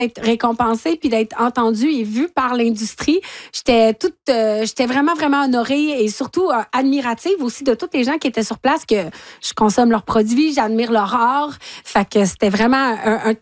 d'être récompensée puis d'être entendue et vue par l'industrie. J'étais vraiment, vraiment honorée et surtout admirative aussi de tous les gens qui étaient sur place, que je consomme leurs produits, j'admire leur art. Fait que c'était vraiment un